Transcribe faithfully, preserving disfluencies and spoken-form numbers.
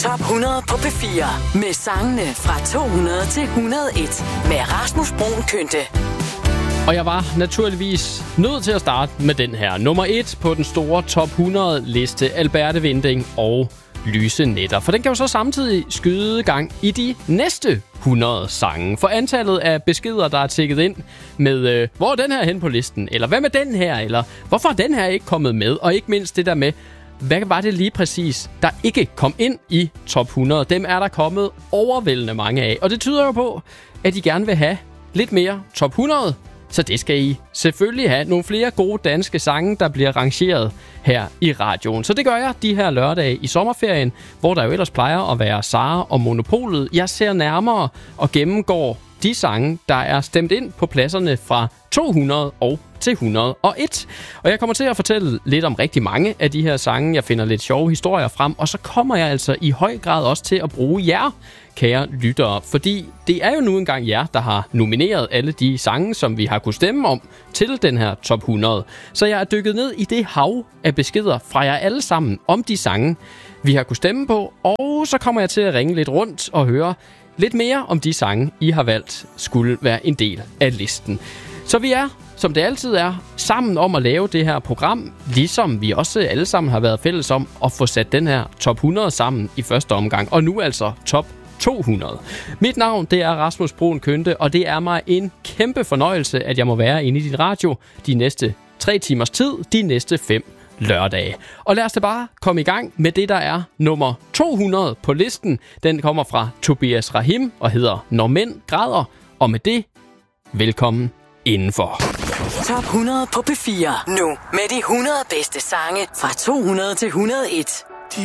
Top hundrede på P fire med sangene fra to hundrede til et hundrede og et med Rasmus Bruun Kynte. Og jeg var naturligvis nødt til at starte med den her. Nummer et på den store top hundrede liste, Alberte Winding og Lyse Nætter. For den kan jo så samtidig skyde gang i de næste hundrede sange. For antallet af beskeder, der er tækket ind med, øh, hvor er den her hen på listen? Eller hvad med den her? Eller hvorfor er den her ikke kommet med? Og ikke mindst det der med, hvad var det lige præcis, der ikke kom ind i top hundrede? Dem er der kommet overvældende mange af. Og det tyder jo på, at de gerne vil have lidt mere top hundrede. Så det skal I selvfølgelig have. Nogle flere gode danske sange, der bliver rangeret her i radioen. Så det gør jeg de her lørdage i sommerferien, hvor der jo ellers plejer at være Sara og Monopolet. Jeg ser nærmere og gennemgår de sange, der er stemt ind på pladserne fra to hundrede og til et hundrede og et. Og jeg kommer til at fortælle lidt om rigtig mange af de her sange. Jeg finder lidt sjove historier frem, og så kommer jeg altså i høj grad også til at bruge jer, kære lyttere, fordi det er jo nu engang jer, der har nomineret alle de sange, som vi har kunnet stemme om til den her top hundrede. Så jeg er dykket ned i det hav af beskeder fra jer alle sammen om de sange, vi har kunnet stemme på, og så kommer jeg til at ringe lidt rundt og høre lidt mere om de sange, I har valgt skulle være en del af listen. Så vi er, som det altid er, sammen om at lave det her program, ligesom vi også alle sammen har været fælles om at få sat den her top hundrede sammen i første omgang, og nu altså top to hundrede. Mit navn, det er Rasmus Bruun Kynte, og det er mig en kæmpe fornøjelse, at jeg må være inde i din radio de næste tre timers tid, de næste fem lørdage. Og lad os da bare komme i gang med det, der er nummer to hundrede på listen. Den kommer fra Tobias Rahim og hedder Når mænd græder, og med det, velkommen indenfor. Top hundrede på P fire. Nu med de hundrede bedste sange fra to hundrede til et hundrede og et